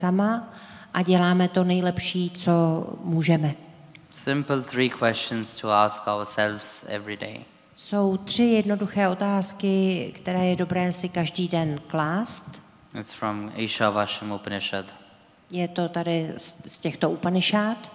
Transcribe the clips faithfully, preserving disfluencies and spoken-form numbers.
sama a děláme to nejlepší, co můžeme. Simple three questions to ask ourselves every day. Jsou tři jednoduché otázky, které je dobré si každý den klást. It's from Ishavashyam Upanishad. Je to tady z, z těchto Upanishad.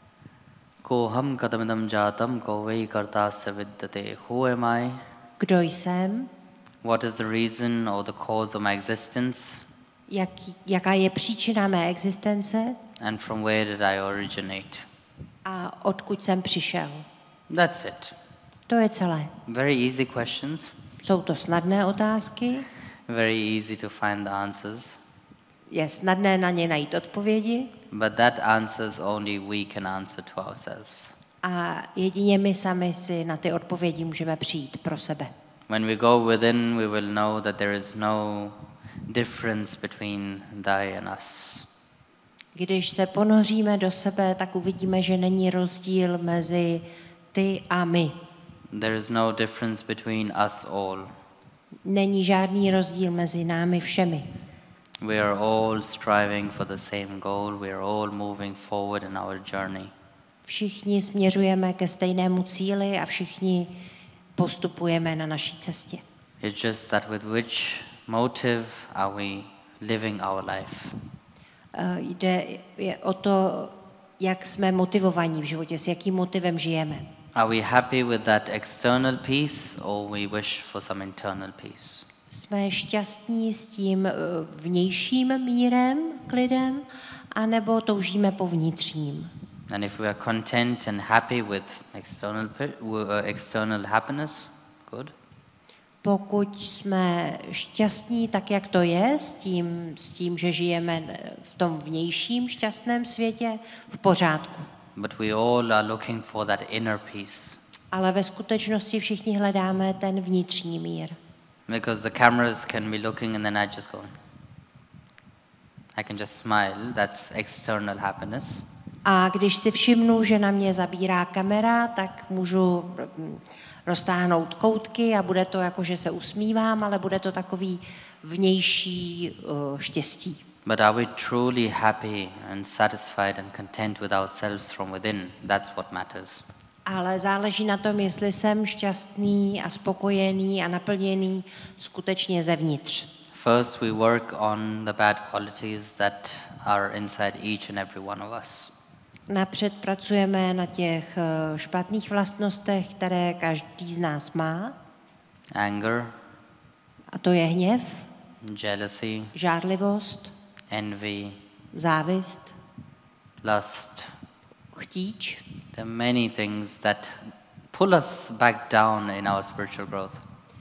Koham kadamidam jatam kovei kartasya vidyate. Who am I? Kdo jsem? What is the reason or the cause of my existence? Jak, jaká je příčina mé existence? And from where did I originate? A odkud jsem přišel? That's it. To je celé. Very easy questions. Jsou to snadné otázky. Very easy to find the answers. Je snadné na ně najít odpovědi. But that answers only we can answer to ourselves. A jedině my sami si na ty odpovědi můžeme přijít pro sebe. When we go within, we will know that there is no difference between thy and us. Když se ponoříme do sebe, tak uvidíme, že není rozdíl mezi ty a my. There is no difference between us all. Není žádný rozdíl mezi námi všemi. We are all striving for the same goal. We are all moving forward in our journey. Všichni směřujeme ke stejnému cíli a všichni postupujeme na naší cestě. It's just that with which motive are we living our life? Uh, jde je o to, jak jsme motivovaní v životě, s jakým motivem žijeme. Are we happy with that external peace or we wish for some internal peace? Jsme šťastní s tím vnějším mírem, klidem, anebo toužíme po vnitřním? And if we are content and happy with external uh, external happiness, good. Pokud jsme šťastní tak, jak to je, s tím, s tím, že žijeme v tom vnějším šťastném světě, v pořádku. But we all are looking for that inner peace. Ale ve skutečnosti všichni hledáme ten vnitřní mír. Because the cameras can be looking and then I just go. I can just smile. That's external happiness. A když si všimnu, že na mě zabírá kamera, tak můžu roztáhnout koutky a bude to jako, že se usmívám, ale bude to takový vnější uh, štěstí. But are we truly happy and satisfied and content with ourselves from within? That's what matters. Ale záleží na tom, jestli jsem šťastný a spokojený a naplněný skutečně zevnitř. First we work on the bad qualities that are inside each and every one of us. Napřed pracujeme na těch špatných vlastnostech, které každý z nás má. Anger, a to je hněv, jealousy, žárlivost, envy, závist, lust. chtíč. There are many things that pull us back down in our spiritual growth.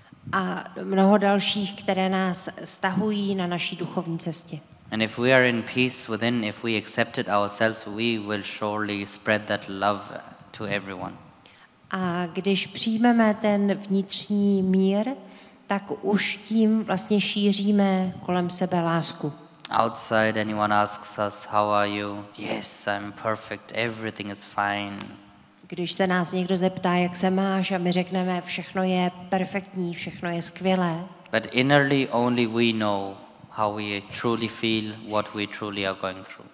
A mnoho dalších, které nás stahují na naší duchovní cestě. And if we are in peace within, if we accepted ourselves, we will surely spread that love to everyone. A když přijmeme ten vnitřní mír, tak už tím vlastně šíříme kolem sebe lásku. Outside, anyone asks us, how are you? Yes, I'm perfect, everything is fine. Když se nás někdo zeptá, jak se máš, a my řekneme, všechno je perfektní, všechno je skvělé. But innerly only we know how we truly feel, what we truly are going through.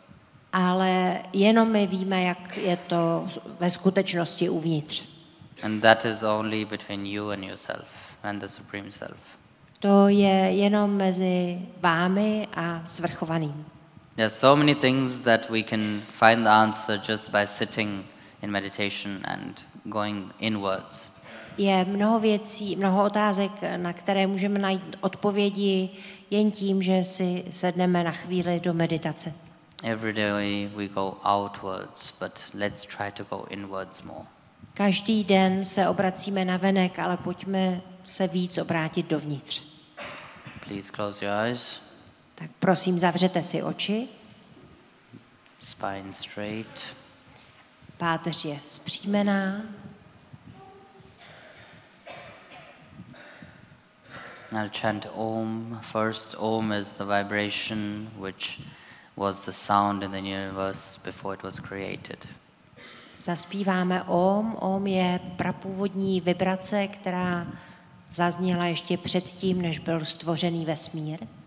Ale jenom my víme, jak je to ve skutečnosti uvnitř. And that is only between you and yourself and the Supreme Self. To je jenom mezi vámi a svrchovaným. There are so many things that we can find the answer just by sitting in meditation and going inwards. Je mnoho věcí, mnoho otázek, na které můžeme najít odpovědi jen tím, že si sedneme na chvíli do meditace. Every day we go outwards, but let's try to go inwards more. Každý den se obracíme na venek, ale pojďme se víc obrátit dovnitř. Please close your eyes. Tak prosím, zavřete si oči. Spine straight. Páteř je vzpřímená. I'll chant Om. First, Om is the vibration which was the sound in the universe before it was created. Zaspíváme Om. Om je prapůvodní vibrace, která zazněla ještě předtím, než byl stvořený vesmír.